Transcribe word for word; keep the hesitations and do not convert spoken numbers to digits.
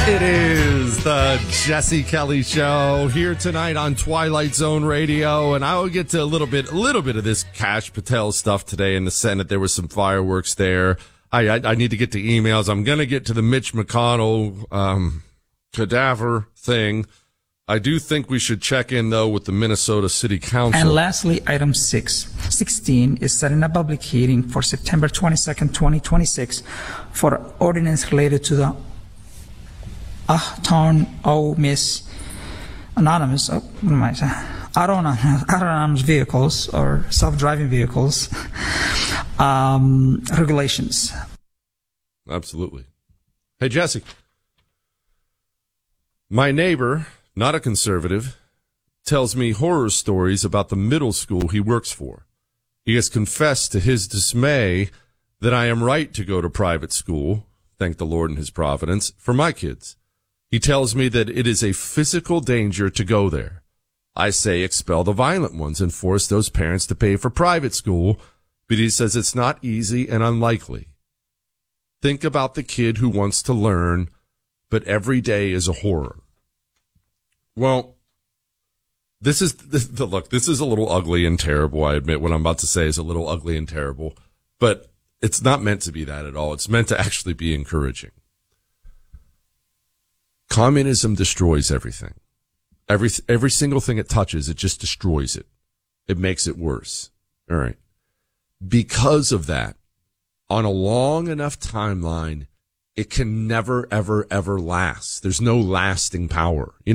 It is the Jesse Kelly Show here tonight on Twilight Zone Radio, and I will get to a little bit, a little bit of this Kash Patel stuff today in the Senate. There was some fireworks there. I, I, I need to get to emails. I'm going to get to the Mitch McConnell um, cadaver thing. I do think we should check in, though, with the Minnesota City Council. And lastly, item six, sixteen is setting a public hearing for September twenty-second, twenty twenty-six for ordinance related to the Ahton O Miss Anonymous, oh, what am I saying? Autonomous, autonomous vehicles or self-driving vehicles um, regulations. Absolutely. Hey, Jesse. My neighbor, not a conservative, tells me horror stories about the middle school he works for. He has confessed to his dismay that I am right to go to private school, thank the Lord in his providence, for my kids. He tells me that it is a physical danger to go there. I say expel the violent ones and force those parents to pay for private school, but he says it's not easy and unlikely. Think about the kid who wants to learn, but every day is a horror. Well, this is, this, the, look, this is a little ugly and terrible. I admit what I'm about to say is a little ugly and terrible, but it's not meant to be that at all. It's meant to actually be encouraging. Communism destroys everything. Every, every single thing it touches, it just destroys it. It makes it worse. All right. Because of that, on a long enough timeline, it can never, ever, ever last. There's no lasting power. You know